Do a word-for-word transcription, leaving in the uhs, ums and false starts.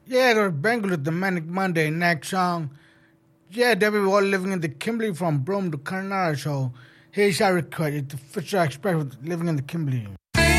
Yeah, the Bengal, the Manic Monday next song. Yeah, they were all living in the Kimberley from Brome to Karnataka. So here's our record. It's the Fisher Express living in the Kimberley.